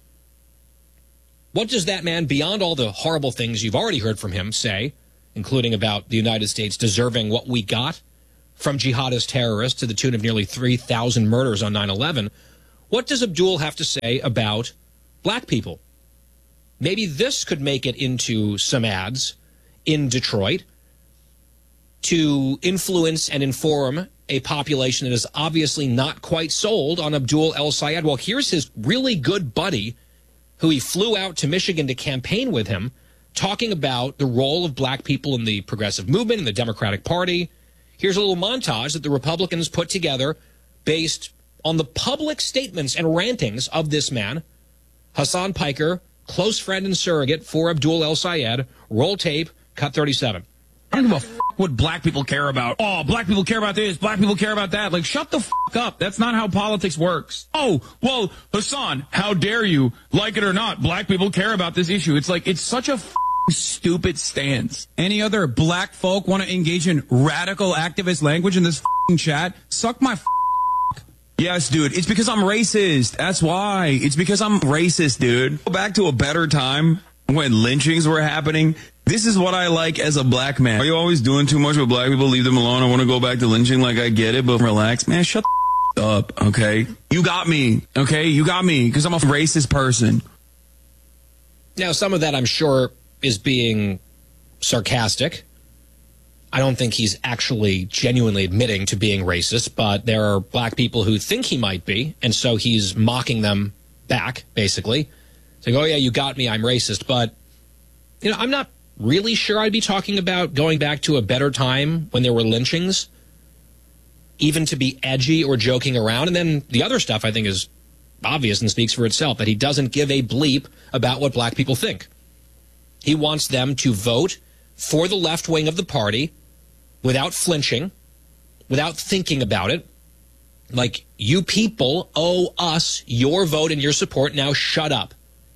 What does that man, beyond all the horrible things you've already heard from him, say, including about the United States deserving what we got from jihadist terrorists to the tune of nearly three thousand murders on nine eleven, what does Abdul have to say about black people? Maybe this could make it into some ads in Detroit to influence and inform a population that is obviously not quite sold on Abdul El-Sayed. Well, here's his really good buddy who he flew out to Michigan to campaign with him, talking about the role of black people in the progressive movement and the Democratic Party. Here's a little montage that the Republicans put together based on the public statements and rantings of this man, Hassan Piker, close friend and surrogate for Abdul El-Sayed. Roll tape, cut thirty-seven. I don't give a f- what black people care about. Oh, black people care about this, black people care about that. Like, shut the f*** up. That's not how politics works. Oh, well, Hassan, how dare you? Like it or not, black people care about this issue. It's like, it's such a f- stupid stance. Any other black folk want to engage in radical activist language in this f***ing chat? Suck my f***. Yes, dude, it's because I'm racist. That's why. It's because I'm racist, dude. Go back to a better time when lynchings were happening. This is what I like as a black man. Are you always doing too much with black people? Leave them alone. I want to go back to lynching. Like, I get it, but relax. Man, shut the f- up, okay? You got me, okay? You got me, because I'm a racist person. Now, some of that, I'm sure, is being sarcastic. I don't think he's actually genuinely admitting to being racist, but there are black people who think he might be, and so he's mocking them back, basically. Saying, oh, yeah, you got me, I'm racist. But, you know, I'm not really sure I'd be talking about going back to a better time when there were lynchings, even to be edgy or joking around. And then the other stuff I think is obvious and speaks for itself, that he doesn't give a bleep about what black people think. He wants them to vote for the left wing of the party without flinching, without thinking about it. Like, you people owe us your vote and your support. Now shut up.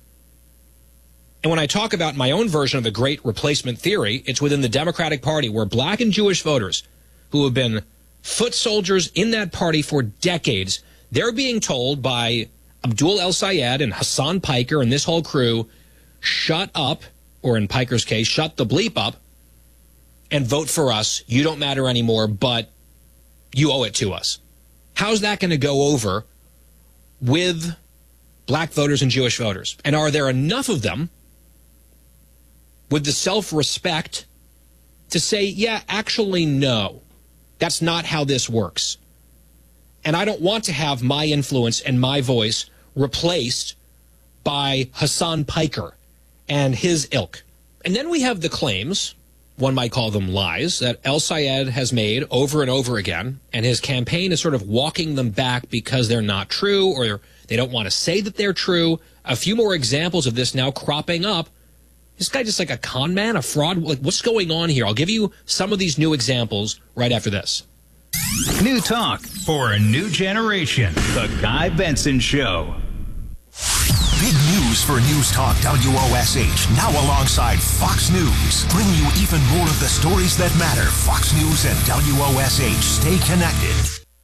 And when I talk about my own version of the great replacement theory, it's within the Democratic Party, where black and Jewish voters who have been foot soldiers in that party for decades, they're being told by Abdul El-Sayed and Hassan Piker and this whole crew, shut up, or in Piker's case, shut the bleep up, and vote for us. You don't matter anymore, but you owe it to us. How's that going to go over with black voters and Jewish voters? And are there enough of them with the self-respect to say, yeah, actually, no, that's not how this works. And I don't want to have my influence and my voice replaced by Hassan Piker and his ilk. And then we have the claims, one might call them lies, that El-Sayed has made over and over again, and his campaign is sort of walking them back because they're not true, or they don't want to say that they're true. A few more examples of this now cropping up. This guy just like a con man, a fraud? Like, what's going on here? I'll give you some of these new examples right after this. New talk for a new generation. The Guy Benson Show. Big news for News Talk W O S H. Now alongside Fox News. Bringing you even more of the stories that matter. Fox News and W O S H. Stay connected.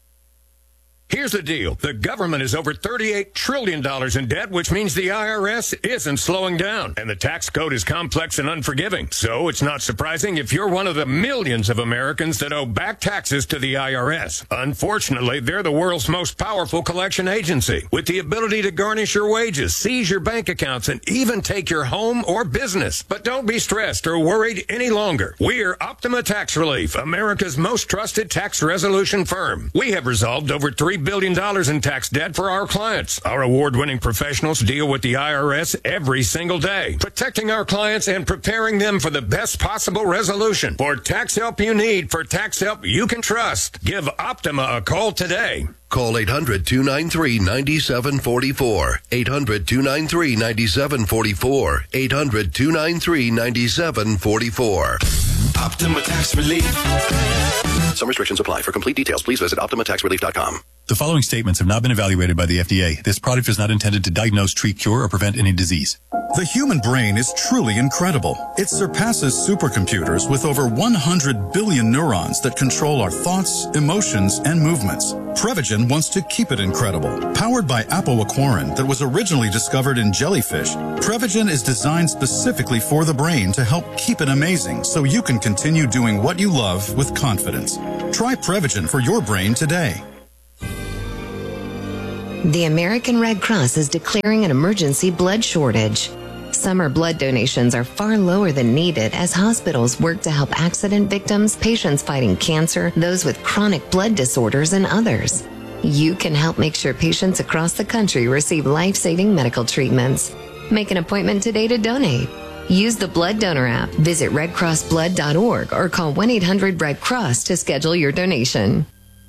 Here's the deal. The government is over thirty-eight trillion dollars in debt, which means the I R S isn't slowing down. And the tax code is complex and unforgiving. So it's not surprising if you're one of the millions of Americans that owe back taxes to the I R S. Unfortunately, they're the world's most powerful collection agency, with the ability to garnish your wages, seize your bank accounts, and even take your home or business. But don't be stressed or worried any longer. We're Optima Tax Relief, America's most trusted tax resolution firm. We have resolved over three billion dollars in tax debt for our clients. Our award-winning professionals deal with the I R S every single day, protecting our clients and preparing them for the best possible resolution. For tax help you need, for tax help you can trust, give Optima a call today. Call eight hundred, two nine three, nine seven four four. eight hundred, two nine three, nine seven four four. eight hundred, two nine three, nine seven four four. Optima Tax Relief. Some restrictions apply. For complete details, please visit optima tax relief dot com. The following statements have not been evaluated by the F D A. This product is not intended to diagnose, treat, cure, or prevent any disease. The human brain is truly incredible. It surpasses supercomputers with over one hundred billion neurons that control our thoughts, emotions, and movements. Prevagen wants to keep it incredible. Powered by apoaquarin that was originally discovered in jellyfish, Prevagen is designed specifically for the brain to help keep it amazing so you can continue doing what you love with confidence. Try Prevagen for your brain today. The American Red Cross is declaring an emergency blood shortage. Summer blood donations are far lower than needed as hospitals work to help accident victims, patients fighting cancer, those with chronic blood disorders, and others. You can help make sure patients across the country receive life-saving medical treatments. Make an appointment today to donate. Use the Blood Donor app, visit red cross blood dot org, or call one eight hundred red cross to schedule your donation.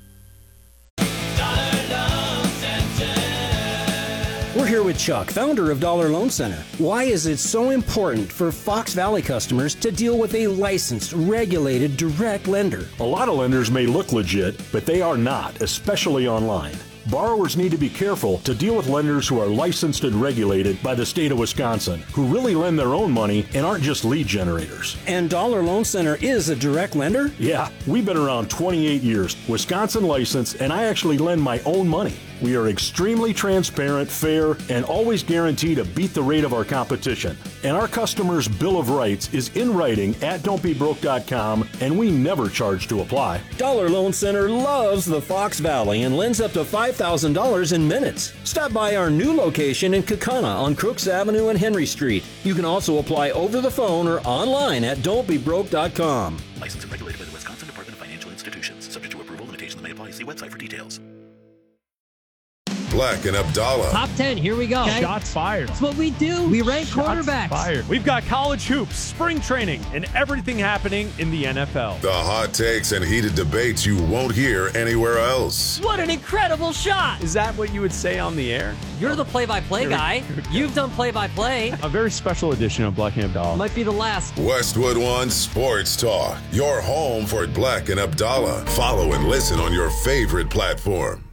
We're here with Chuck, founder of Dollar Loan Center. Why is it so important for Fox Valley customers to deal with a licensed, regulated, direct lender? A lot of lenders may look legit, but they are not, especially online. Borrowers need to be careful to deal with lenders who are licensed and regulated by the state of Wisconsin, who really lend their own money and aren't just lead generators. And Dollar Loan Center is a direct lender? Yeah, we've been around twenty-eight years, Wisconsin licensed, and I actually lend my own money. We are extremely transparent, fair, and always guarantee to beat the rate of our competition. And our customers' Bill of Rights is in writing at don't be broke dot com, and we never charge to apply. Dollar Loan Center loves the Fox Valley and lends up to five thousand dollars in minutes. Stop by our new location in Kaukauna on Crooks Avenue and Henry Street. You can also apply over the phone or online at don't be broke dot com. Licensed and regulated by the Wisconsin Department of Financial Institutions. Subject to approval, limitations may apply. See website for details. Black and Abdallah. Top ten, here we go. Okay. Shots fired. That's what we do. We rank Shots quarterbacks. Fired. We've got college hoops, spring training, and everything happening in the N F L. The hot takes and heated debates you won't hear anywhere else. What an incredible shot. Is that what you would say on the air? You're the play-by-play guy. You've done play-by-play. A very special edition of Black and Abdallah. Might be the last. Westwood One Sports Talk. Your home for Black and Abdallah. Follow and listen on your favorite platform.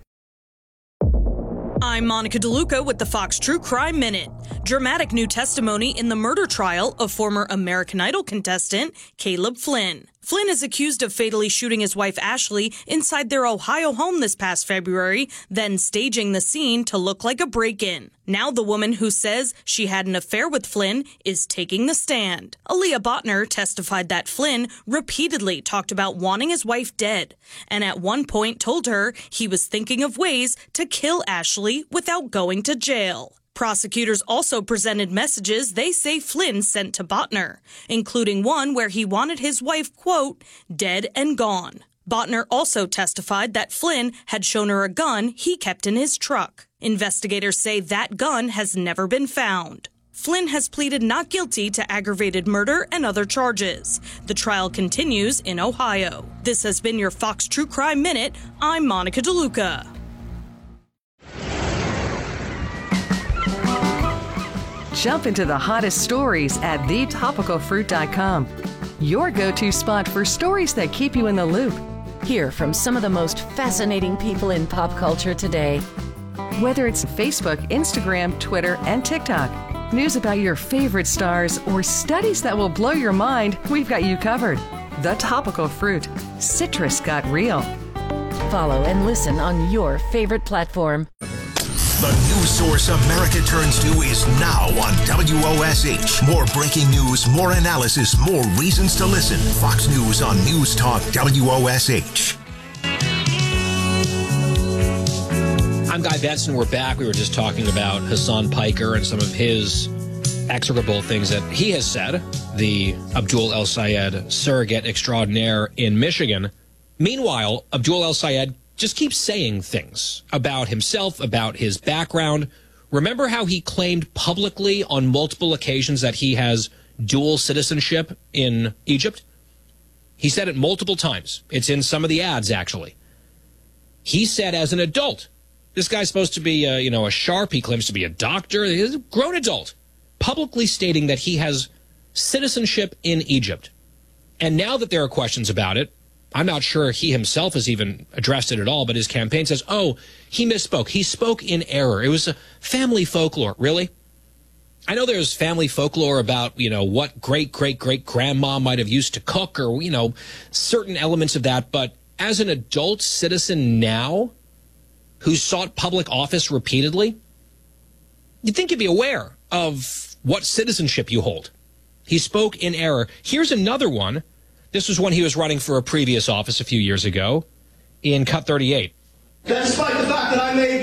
I'm Monica DeLuca with the Fox True Crime Minute. Dramatic new testimony in the murder trial of former American Idol contestant Caleb Flynn. Flynn is accused of fatally shooting his wife Ashley inside their Ohio home this past February, then staging the scene to look like a break-in. Now the woman who says she had an affair with Flynn is taking the stand. Aaliyah Botner testified that Flynn repeatedly talked about wanting his wife dead, and at one point told her he was thinking of ways to kill Ashley without going to jail. Prosecutors also presented messages they say Flynn sent to Botner, including one where he wanted his wife, quote, dead and gone. Botner also testified that Flynn had shown her a gun he kept in his truck. Investigators say that gun has never been found. Flynn has pleaded not guilty to aggravated murder and other charges. The trial continues in Ohio. This has been your Fox True Crime Minute. I'm Monica DeLuca. Jump into the hottest stories at the topical fruit dot com. Your go-to spot for stories that keep you in the loop. Hear from some of the most fascinating people in pop culture today. Whether it's Facebook, Instagram, Twitter, and TikTok, news about your favorite stars, or studies that will blow your mind, we've got you covered. The Topical Fruit. Citrus got real. Follow and listen on your favorite platform. The news source America turns to is now on W O S H. More breaking news, more analysis, more reasons to listen. Fox News on News Talk W O S H. I'm Guy Benson. We're back. We were just talking about Hassan Piker and some of his execrable things that he has said, the Abdul El Sayed surrogate extraordinaire in Michigan. Meanwhile, Abdul El Sayed just keeps saying things about himself, about his background. Remember how he claimed publicly on multiple occasions that he has dual citizenship in Egypt? He said it multiple times. It's in some of the ads, actually. He said as an adult, this guy's supposed to be, uh, you know, a sharp. He claims to be a doctor. He's a grown adult, publicly stating that he has citizenship in Egypt. And now that there are questions about it, I'm not sure he himself has even addressed it at all, but his campaign says, oh, he misspoke. He spoke in error. It was a family folklore. Really? I know there's family folklore about, you know, what great-great-great-grandma might have used to cook or, you know, certain elements of that. But as an adult citizen now who sought public office repeatedly, you'd think you'd be aware of what citizenship you hold. He spoke in error. Here's another one. This was when he was running for a previous office a few years ago in Cut thirty-eight. Despite the fact that I made